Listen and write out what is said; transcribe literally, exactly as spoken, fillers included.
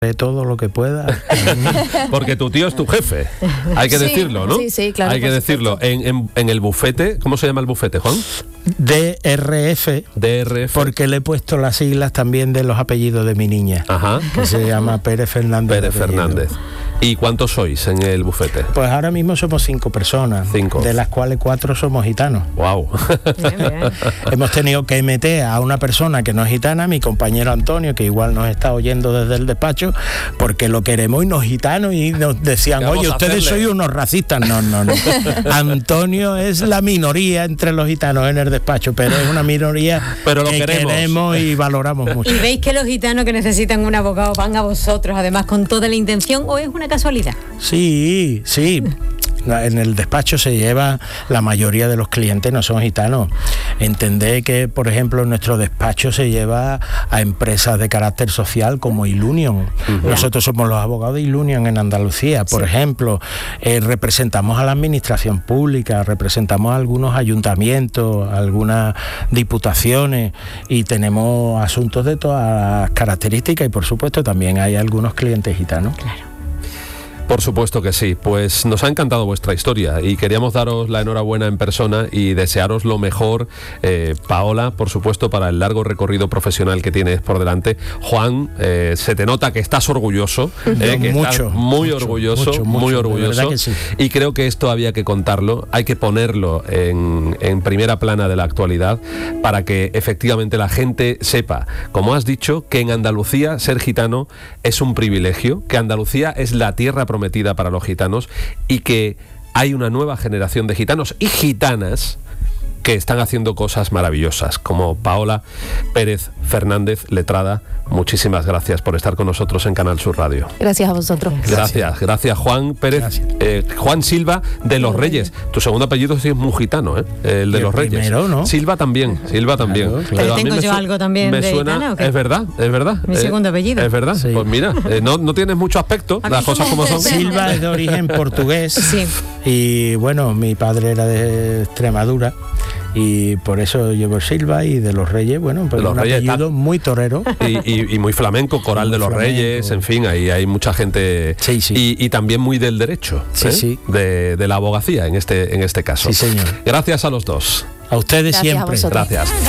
de todo lo que pueda. Porque tu tío es tu jefe, hay que Sí, decirlo, ¿no? sí, sí, claro, hay que por decirlo. En, en, en el bufete, ¿cómo se llama el bufete, Juan? D R F, D R F. porque le he puesto las siglas también de los apellidos de mi niña, Ajá. que se llama Pérez Fernández. Pérez de apellido. Fernández. ¿Y cuántos sois en el bufete? Pues ahora mismo somos cinco personas, Cinco. de las cuales cuatro somos gitanos. Wow. Bien, bien. Hemos tenido que meter a una persona que no es gitana, mi compañero Antonio, que igual nos está oyendo desde el despacho, porque lo queremos y nos gitanos, y nos decían, ¿Qué vamos oye, a ustedes hacerle? sois unos racistas. No, no, no. Antonio es la minoría entre los gitanos en el despacho, pero es una minoría Pero lo que queremos. y valoramos mucho. ¿Y veis que los gitanos que necesitan un abogado van a vosotros, además con toda la intención, o es una casualidad? Sí, sí. En el despacho se lleva, la mayoría de los clientes no son gitanos. Entendé que, por ejemplo, en nuestro despacho se lleva a empresas de carácter social como Ilunion. Uh-huh. Nosotros somos los abogados de Ilunion en Andalucía, por sí. ejemplo. Eh, representamos a la administración pública, representamos a algunos ayuntamientos, algunas diputaciones, y tenemos asuntos de todas las características, y por supuesto también hay algunos clientes gitanos. Claro. Por supuesto que sí, pues nos ha encantado vuestra historia y queríamos daros la enhorabuena en persona y desearos lo mejor, eh, Paola, por supuesto, para el largo recorrido profesional que tienes por delante. Juan, eh, se te nota que estás orgulloso, eh, que mucho, estás muy mucho, orgulloso, mucho, muy mucho, orgulloso, que sí. Y creo que esto había que contarlo, hay que ponerlo en, en primera plana de la actualidad para que efectivamente la gente sepa, como has dicho, que en Andalucía ser gitano es un privilegio, que Andalucía es la tierra prometida metida para los gitanos y que hay una nueva generación de gitanos y gitanas que están haciendo cosas maravillosas, como Paola Pérez Fernández, letrada. Muchísimas gracias por estar con nosotros en Canal Sur Radio. Gracias a vosotros. Gracias, gracias Juan Pérez, Gracias. Eh, Juan Silva de Los Reyes. Tu segundo apellido sí es muy gitano, ¿eh? El de el Los Reyes. Primero, ¿no? Silva también, Silva también. Claro, claro. Pero a mí tengo me yo su- algo también me de suena, gitana, ¿o qué? es verdad, es verdad. Mi segundo apellido. Es verdad. Sí. Pues mira, eh, no, no tienes mucho aspecto, Aquí las cosas como son. somos- Silva es de origen portugués. Sí. Y bueno, mi padre era de Extremadura y por eso llevo Silva, y de Los Reyes, bueno, pues De Los un Reyes apellido está- muy torero. Y, y, y muy flamenco, coral Muy de los flamenco. Reyes, en fin, ahí hay mucha gente. Sí, sí. Y, y también muy del derecho, Sí, ¿eh? sí. De, de la abogacía en este, en este caso. Sí, señor. Gracias a los dos. A ustedes Gracias a siempre. vosotros. Gracias.